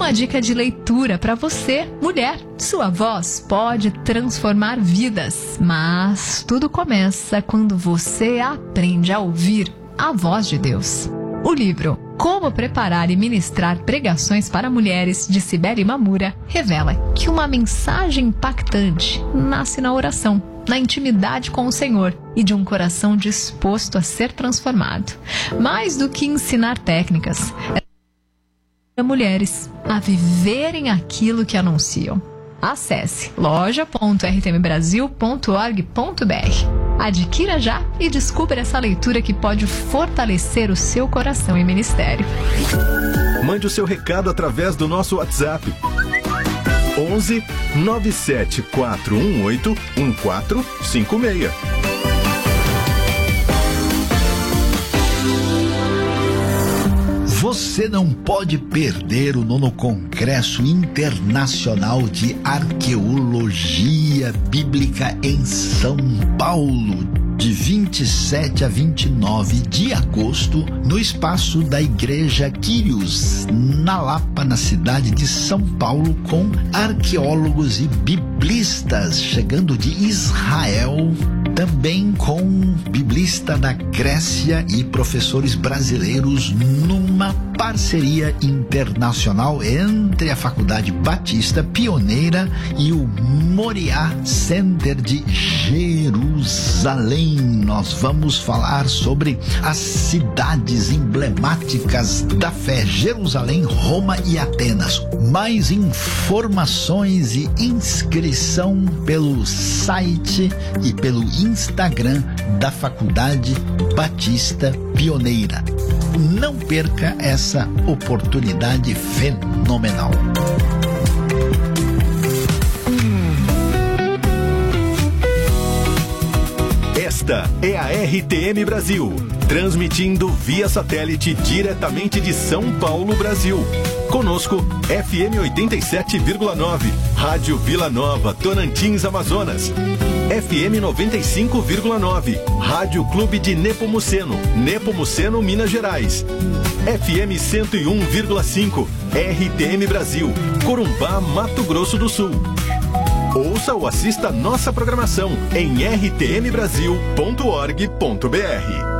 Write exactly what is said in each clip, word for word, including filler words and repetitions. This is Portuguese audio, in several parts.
uma dica de leitura para você, mulher. Sua voz pode transformar vidas, mas tudo começa quando você aprende a ouvir a voz de Deus. O livro Como Preparar e Ministrar Pregações para Mulheres, de Cibele Mamura, revela que uma mensagem impactante nasce na oração, na intimidade com o Senhor e de um coração disposto a ser transformado. Mais do que ensinar técnicas, é mulheres a viverem aquilo que anunciam. Acesse loja ponto r t m brasil ponto org ponto b r. Adquira já e descubra essa leitura que pode fortalecer o seu coração e ministério. Mande o seu recado através do nosso WhatsApp. onze nove sete quatro um oito um quatro cinco seis. Você não pode perder o nono Congresso Internacional de Arqueologia Bíblica em São Paulo, de vinte e sete a vinte e nove de agosto, no espaço da Igreja Quírios, na Lapa, na cidade de São Paulo, com arqueólogos e biblistas chegando de Israel, também com biblista da Grécia e professores brasileiros, numa parceria internacional entre a Faculdade Batista Pioneira e o Moriá Center de Jerusalém. Nós vamos falar sobre as cidades emblemáticas da fé: Jerusalém, Roma e Atenas. Mais informações e inscrição pelo site e pelo Instagram da Faculdade Batista Pioneira. Não perca essa oportunidade fenomenal. Esta é a R T M Brasil, transmitindo via satélite diretamente de São Paulo, Brasil. Conosco, F M oitenta e sete vírgula nove, Rádio Vila Nova, Tocantins, Amazonas. F M noventa e cinco vírgula nove, Rádio Clube de Nepomuceno, Nepomuceno, Minas Gerais. F M cento e um vírgula cinco, R T M Brasil, Corumbá, Mato Grosso do Sul. Ouça ou assista nossa programação em r t m brasil ponto org ponto b r.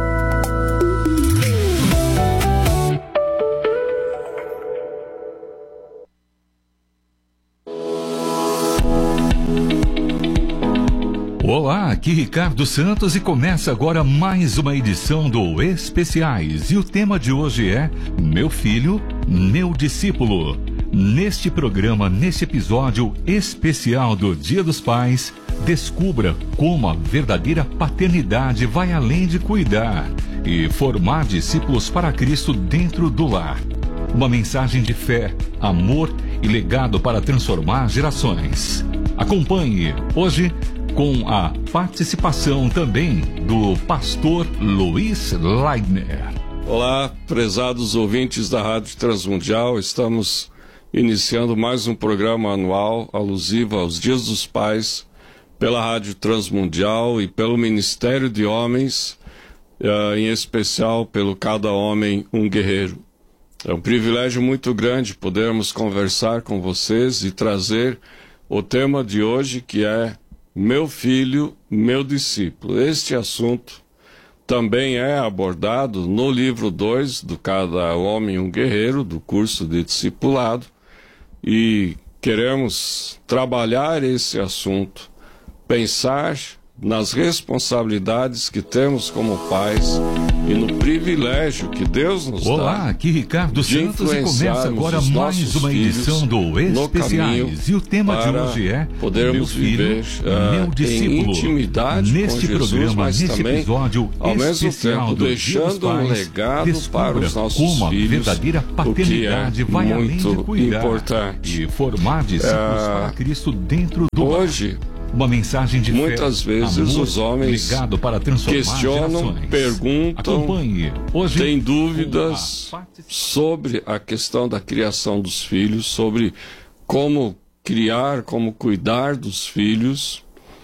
Olá, aqui Ricardo Santos e começa agora mais uma edição do Especiais. E o tema de hoje é Meu Filho, Meu Discípulo. Neste programa, neste episódio especial do Dia dos Pais, descubra como a verdadeira paternidade vai além de cuidar e formar discípulos para Cristo dentro do lar. Uma mensagem de fé, amor e legado para transformar gerações. Acompanhe hoje com a participação também do pastor Luiz Leidner. Olá, prezados ouvintes da Rádio Transmundial, estamos iniciando mais um programa anual alusivo aos Dias dos Pais pela Rádio Transmundial e pelo Ministério de Homens, uh, em especial pelo Cada Homem um Guerreiro. É um privilégio muito grande podermos conversar com vocês e trazer o tema de hoje, que é Meu Filho, Meu Discípulo. Este assunto também é abordado no livro dois do Cada Homem um Guerreiro, do curso de discipulado, e queremos trabalhar esse assunto, pensar nas responsabilidades que temos como pais e no privilégio que Deus nos Olá, dá. Olá, aqui Ricardo Santos e começa agora mais uma edição do Especiais. E o tema de hoje é podermos Meu Filho, viver uh, Meu Discípulo. Em intimidade neste com Jesus, programa, mas neste também, episódio ao mesmo especial tempo, do deixando Dia dos um Pais, legado para os nossos como filhos, a verdadeira paternidade o que é vai além muito de cuidar importante. e formar discípulos Uh, para Cristo dentro do hoje, lar. Uma mensagem de muitas fé, vezes amor, os homens ligado para transformar questionam, gerações. perguntam, Acompanhe hoje têm dúvidas com a participação. sobre a questão da criação dos filhos, sobre como criar, como cuidar dos filhos.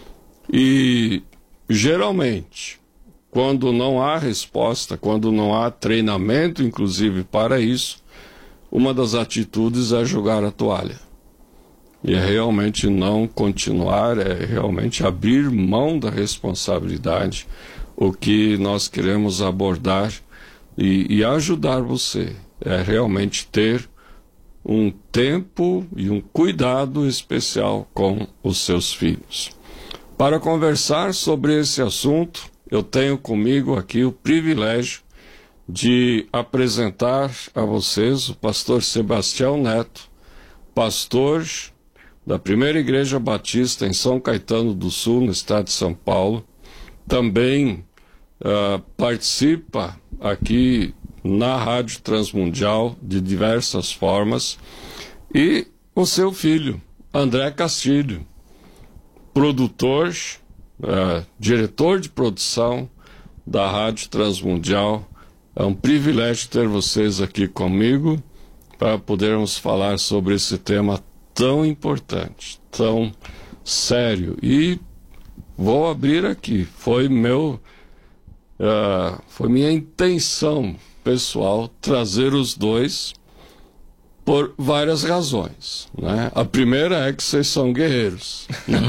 E geralmente, quando não há resposta, quando não há treinamento, inclusive para isso, uma das atitudes é jogar a toalha. E é realmente não continuar, é realmente abrir mão da responsabilidade, o que nós queremos abordar e, e ajudar você. É realmente ter um tempo e um cuidado especial com os seus filhos. Para conversar sobre esse assunto, eu tenho comigo aqui o privilégio de apresentar a vocês o pastor Sebastião Neto, pastor da Primeira Igreja Batista em São Caetano do Sul, no estado de São Paulo. Também uh, participa aqui na Rádio Transmundial de diversas formas. E o seu filho, André Castilho, produtor, uh, diretor de produção da Rádio Transmundial. É um privilégio ter vocês aqui comigo para podermos falar sobre esse tema tão importante, tão sério. E vou abrir aqui, foi meu, uh, foi minha intenção pessoal trazer os dois por várias razões, né? A primeira é que vocês são guerreiros.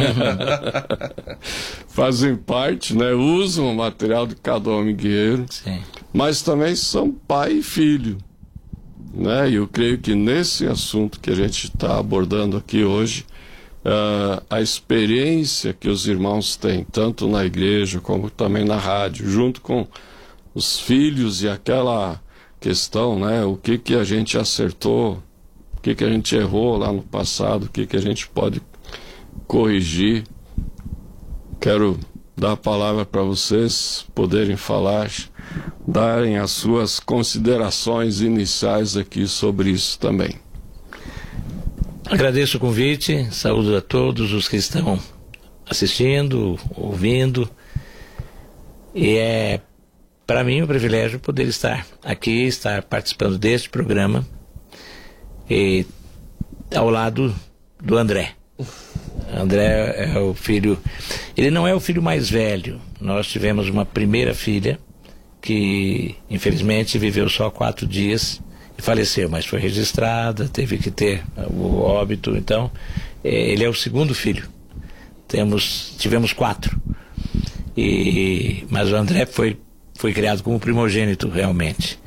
Fazem parte, né? Usam o material de cada homem guerreiro. Sim. Mas também são pai e filho, né? E eu creio que nesse assunto que a gente está abordando aqui hoje, uh, a experiência que os irmãos têm, tanto na igreja como também na rádio, junto com os filhos e aquela questão, né? O que que a gente acertou, o que que a gente errou lá no passado, o que que a gente pode corrigir. Quero dar a palavra para vocês poderem falar, darem as suas considerações iniciais aqui sobre isso também. Agradeço o convite, saúdo a todos os que estão assistindo, ouvindo, e é para mim um privilégio poder estar aqui, estar participando deste programa, e ao lado do André. André é o filho, ele não é o filho mais velho. Nós tivemos uma primeira filha que infelizmente viveu só quatro dias e faleceu, mas foi registrada, teve que ter o óbito. Então ele é o segundo filho. Temos, tivemos quatro, e, mas o André foi, foi criado como primogênito realmente.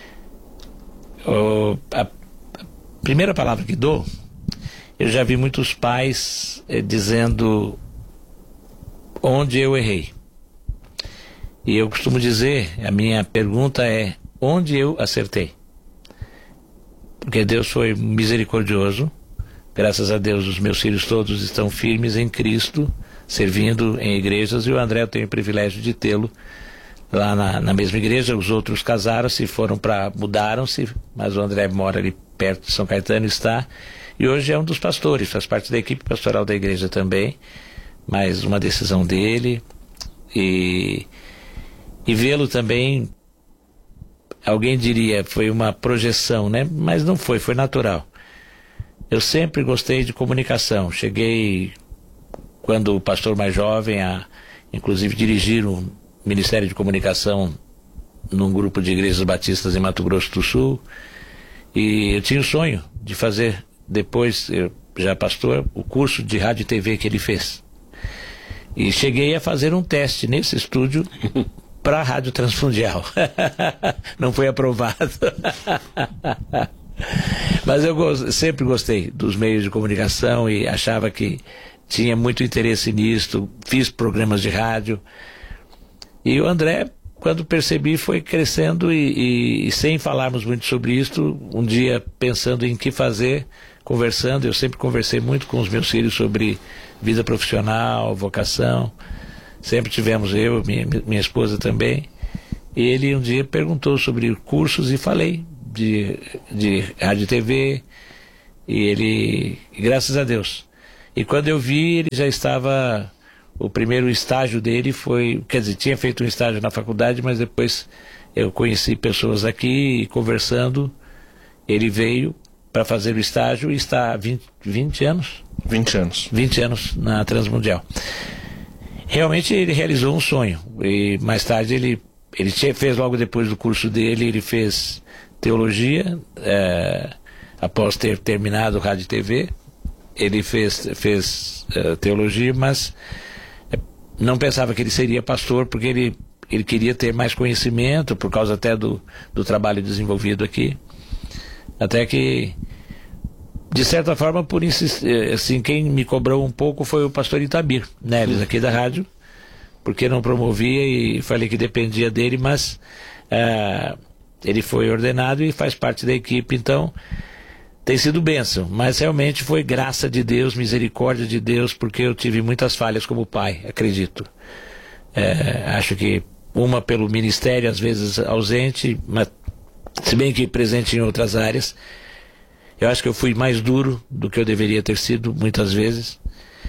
O, a, a primeira palavra que dou, eu já vi muitos pais eh, dizendo onde eu errei. E eu costumo dizer, a minha pergunta é, onde eu acertei? Porque Deus foi misericordioso. Graças a Deus os meus filhos todos estão firmes em Cristo, servindo em igrejas, e o André eu tenho o privilégio de tê-lo lá na, na mesma igreja. Os outros casaram-se, foram para, mudaram-se, mas o André mora ali perto de São Caetano, está, e hoje é um dos pastores, faz parte da equipe pastoral da igreja também, mas uma decisão dele, e, e vê-lo também, alguém diria, foi uma projeção, né? Mas não foi, foi natural. Eu sempre gostei de comunicação, cheguei, quando o pastor mais jovem, a inclusive dirigir um Ministério de Comunicação num grupo de igrejas batistas em Mato Grosso do Sul, e eu tinha o sonho de fazer, depois, eu, já pastor, o curso de rádio e T V que ele fez. E cheguei a fazer um teste nesse estúdio para a Rádio Transmundial. Não foi aprovado. Mas eu go- sempre gostei dos meios de comunicação e achava que tinha muito interesse nisto. Fiz programas de rádio. E o André, quando percebi, foi crescendo e, e, e sem falarmos muito sobre isso, um dia pensando em que fazer, conversando, eu sempre conversei muito com os meus filhos sobre vida profissional, vocação. Sempre tivemos, eu, minha, minha esposa também. E ele um dia perguntou sobre cursos e falei de, de rádio e T V. E ele, graças a Deus. E quando eu vi, ele já estava... O primeiro estágio dele foi... Quer dizer, tinha feito um estágio na faculdade, mas depois eu conheci pessoas aqui e conversando, ele veio para fazer o estágio e está há vinte, vinte anos. vinte anos. vinte anos na Transmundial. Realmente ele realizou um sonho. E mais tarde ele, ele fez, logo depois do curso dele, ele fez teologia, é, após ter terminado rádio e T V, ele fez, fez uh, teologia, mas uh, não pensava que ele seria pastor, porque ele, ele queria ter mais conhecimento, por causa até do, do trabalho desenvolvido aqui. Até que, de certa forma, por insistir, assim, quem me cobrou um pouco foi o pastor Itabir Neves, aqui da rádio, porque não promovia e falei que dependia dele, mas uh, ele foi ordenado e faz parte da equipe, então tem sido bênção, mas realmente foi graça de Deus, misericórdia de Deus, porque eu tive muitas falhas como pai, acredito. É, acho que uma pelo ministério, às vezes ausente, mas se bem que presente em outras áreas. Eu acho que eu fui mais duro do que eu deveria ter sido, muitas vezes.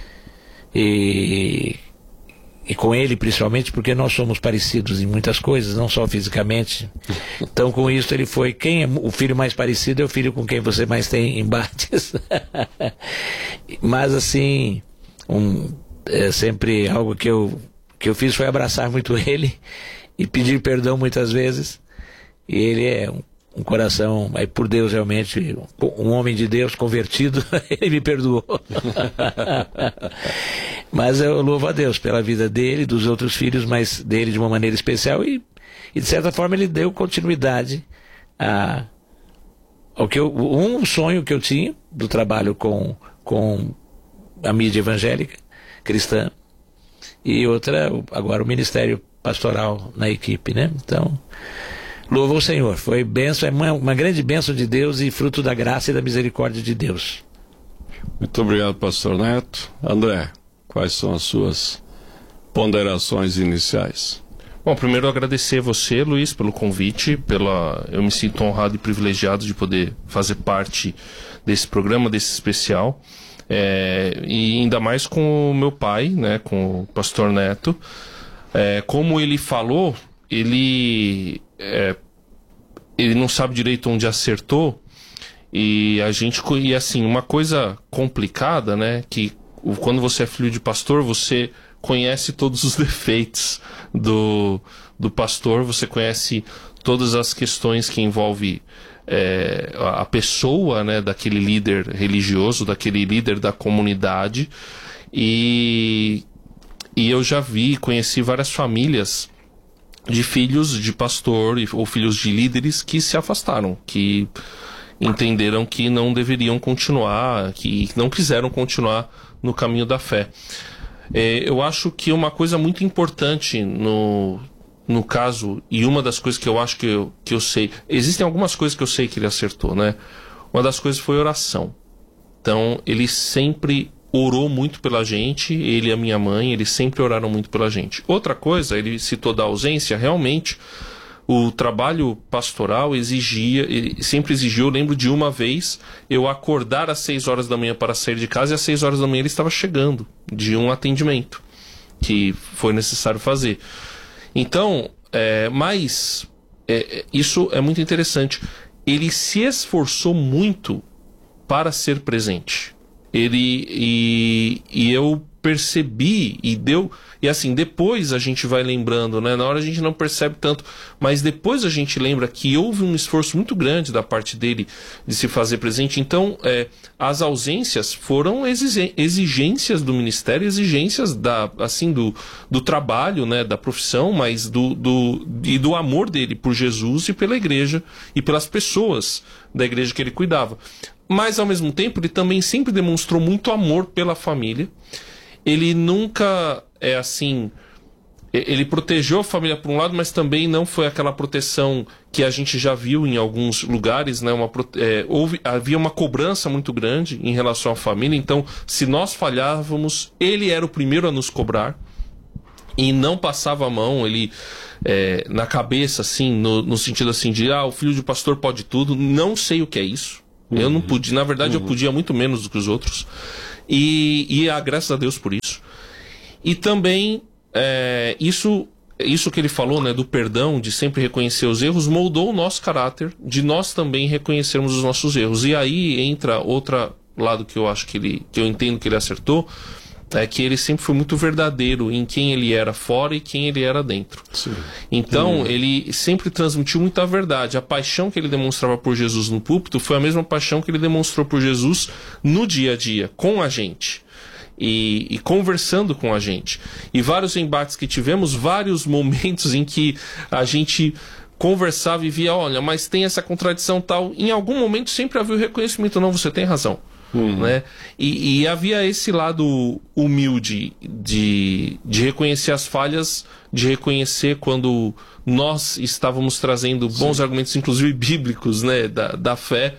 E, e com ele principalmente, porque nós somos parecidos em muitas coisas, não só fisicamente. Então, com isso, ele foi... Quem é o filho mais parecido é o filho com quem você mais tem embates. Mas, assim, um, é sempre algo que eu, que eu fiz foi abraçar muito ele e pedir perdão muitas vezes. E ele é um, um coração, aí por Deus realmente, um homem de Deus convertido, ele me perdoou. Mas eu louvo a Deus pela vida dele, dos outros filhos, mas dele de uma maneira especial, e, e de certa forma ele deu continuidade a, ao que eu, um sonho que eu tinha do trabalho com, com a mídia evangélica cristã, e outra, agora o ministério pastoral na equipe, né? Então, louva o Senhor, foi bênção, é uma, uma grande bênção de Deus e fruto da graça e da misericórdia de Deus. Muito obrigado, pastor Neto. André, quais são as suas ponderações iniciais? Bom, primeiro agradecer você, Luiz, pelo convite, pela... eu me sinto honrado e privilegiado de poder fazer parte desse programa, desse especial, é... e ainda mais com o meu pai, né, com o pastor Neto. É... Como ele falou, ele... É, ele não sabe direito onde acertou, e a gente, e assim, uma coisa complicada, né, que quando você é filho de pastor, você conhece todos os defeitos do, do pastor, você conhece todas as questões que envolvem é, a pessoa, né, daquele líder religioso, daquele líder da comunidade, e, e eu já vi, conheci várias famílias de filhos de pastor ou filhos de líderes que se afastaram, que entenderam que não deveriam continuar, que não quiseram continuar no caminho da fé. É, eu acho que uma coisa muito importante no, no caso, e uma das coisas que eu acho que eu, que eu sei, existem algumas coisas que eu sei que ele acertou, né? Uma das coisas foi oração. Então, ele sempre orou muito pela gente, ele e a minha mãe, eles sempre oraram muito pela gente. Outra coisa, ele citou da ausência, realmente, o trabalho pastoral exigia, ele sempre exigiu, eu lembro de uma vez, eu acordar às seis horas da manhã para sair de casa, e às seis horas da manhã ele estava chegando de um atendimento que foi necessário fazer. Então, é, mas, é, isso é muito interessante. Ele se esforçou muito para ser presente. Ele e, e eu percebi e deu, e assim, depois a gente vai lembrando, né? Na hora a gente não percebe tanto, mas depois a gente lembra que houve um esforço muito grande da parte dele de se fazer presente. Então, é, as ausências foram exigências do ministério, exigências da, assim, do, do trabalho, né? Da profissão, mas do, do, e do amor dele por Jesus e pela igreja e pelas pessoas da igreja que ele cuidava. Mas, ao mesmo tempo, ele também sempre demonstrou muito amor pela família. Ele nunca, é assim, ele protegeu a família por um lado, mas também não foi aquela proteção que a gente já viu em alguns lugares, né? Uma, é, houve, havia uma cobrança muito grande em relação à família. Então, se nós falhávamos, ele era o primeiro a nos cobrar. E não passava a mão, ele, é, na cabeça, assim, no, no sentido assim de, ah, o filho de pastor pode tudo. Não sei o que é isso. Eu não podia, na verdade uhum. eu podia muito menos do que os outros, e, e a graças a Deus por isso. E também é, isso, isso que ele falou, né, do perdão, de sempre reconhecer os erros, moldou o nosso caráter, de nós também reconhecermos os nossos erros. E aí entra outro lado que eu acho que ele, que eu entendo que ele acertou, é que ele sempre foi muito verdadeiro em quem ele era fora e quem ele era dentro. Sim. Então, Sim. ele sempre transmitiu muita verdade. A paixão que ele demonstrava por Jesus no púlpito foi a mesma paixão que ele demonstrou por Jesus no dia a dia, com a gente. E, e conversando com a gente. E vários embates que tivemos, vários momentos em que a gente conversava e via, olha, mas tem essa contradição tal. Em algum momento sempre havia o reconhecimento, não, você tem razão. Uhum. Né? E, e havia esse lado humilde de, de reconhecer as falhas, de reconhecer quando nós estávamos trazendo bons Sim. argumentos, inclusive bíblicos, né, da, da fé,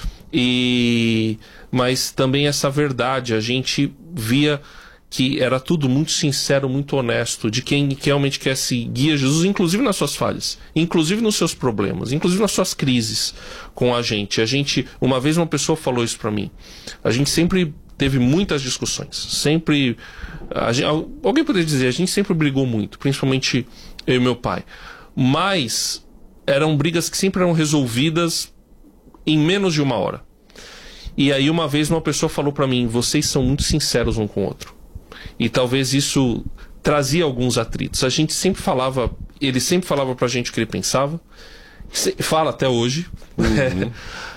e, mas também essa verdade, a gente via que era tudo muito sincero, muito honesto, de quem realmente quer seguir a Jesus, inclusive nas suas falhas, inclusive nos seus problemas, inclusive nas suas crises com a gente. A gente, uma vez uma pessoa falou isso pra mim, a gente sempre teve muitas discussões, sempre, a gente, alguém poderia dizer, a gente sempre brigou muito, principalmente eu e meu pai, mas eram brigas que sempre eram resolvidas em menos de uma hora. E aí uma vez uma pessoa falou pra mim, vocês são muito sinceros um com o outro. E talvez isso trazia alguns atritos. A gente sempre falava, ele sempre falava pra gente o que ele pensava, fala até hoje, uhum.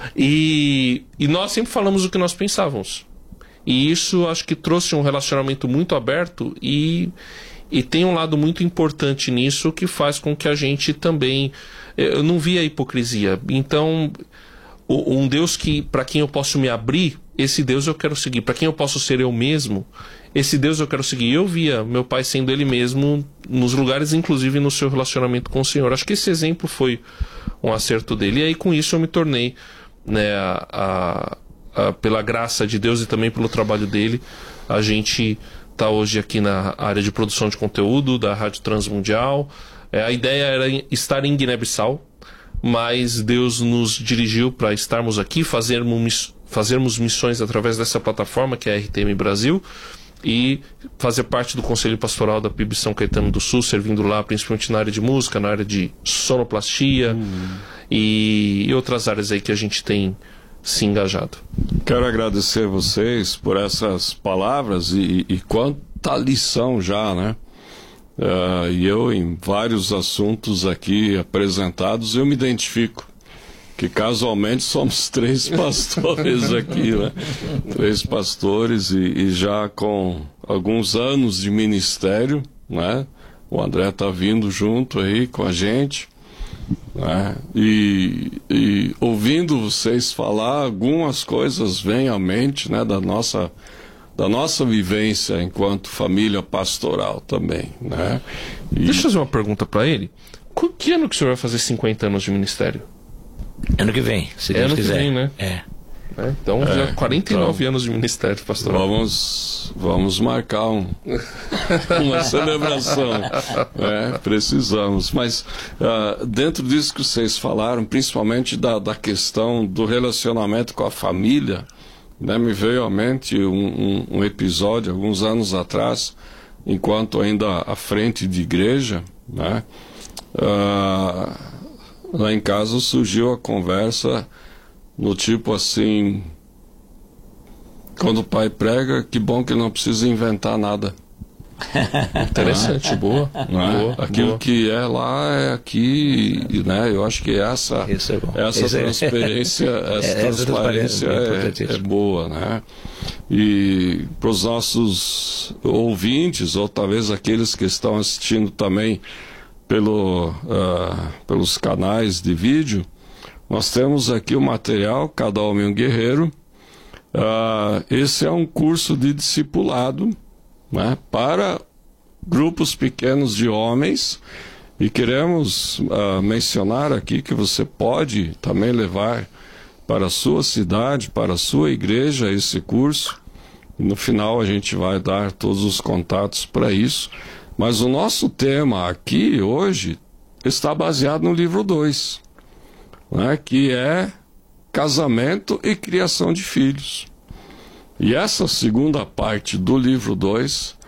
e, e nós sempre falamos o que nós pensávamos. E isso acho que trouxe um relacionamento muito aberto e, e tem um lado muito importante nisso que faz com que a gente também, eu não via hipocrisia. Então, um Deus que para quem eu posso me abrir, esse Deus eu quero seguir. Para quem eu posso ser eu mesmo, esse Deus eu quero seguir. Eu via meu pai sendo ele mesmo nos lugares, inclusive no seu relacionamento com o Senhor. Acho que esse exemplo foi um acerto dele. E aí com isso eu me tornei, né, a, a, a, pela graça de Deus e também pelo trabalho dele, a gente está hoje aqui na área de produção de conteúdo da Rádio Transmundial. É, a ideia era estar em Guiné-Bissau, mas Deus nos dirigiu para estarmos aqui, fazermos, fazermos missões através dessa plataforma que é a R T M Brasil, e fazer parte do Conselho Pastoral da P I B São Caetano do Sul, servindo lá principalmente na área de música, na área de sonoplastia uhum. e, e outras áreas aí que a gente tem se engajado. Quero agradecer vocês por essas palavras e, e quanta lição já, né? Uh, e eu, em vários assuntos aqui apresentados, eu me identifico. Que casualmente somos três pastores aqui, né? Três pastores e, e já com alguns anos de ministério, né? O André tá vindo junto aí com a gente, né? E, e ouvindo vocês falar, algumas coisas vêm à mente, né? Da nossa, da nossa vivência enquanto família pastoral também, né? E... Deixa eu fazer uma pergunta para ele. Que ano que o senhor vai fazer cinquenta anos de ministério? Ano que vem, se é Deus ano quiser. Que vem, né? É. É, então, é, já quarenta e nove então, anos de ministério pastoral. Vamos, vamos marcar um, uma celebração. É, precisamos. Mas uh, dentro disso que vocês falaram, principalmente da, da questão do relacionamento com a família, né, me veio à mente um, um, um episódio, alguns anos atrás, enquanto ainda à frente de igreja, né? Uh, Lá em casa surgiu a conversa no tipo assim, quando o pai prega, que bom que ele não precisa inventar nada. Interessante, boa, é? boa. Aquilo boa. que é lá é aqui, né? Eu acho que essa, Isso é bom. essa Isso transparência, é... essa é, transparência é, é, é boa, né? E para os nossos ouvintes, ou talvez aqueles que estão assistindo também Pelo, uh, pelos canais de vídeo, nós temos aqui o material Cada Homem um Guerreiro. Uh, esse é um curso de discipulado, né, para grupos pequenos de homens, e queremos uh, mencionar aqui que você pode também levar para a sua cidade, para a sua igreja esse curso. No final a gente vai dar todos os contatos para isso. Mas o nosso tema aqui hoje está baseado no livro dois, né, que é casamento e criação de filhos. E essa segunda parte do livro dois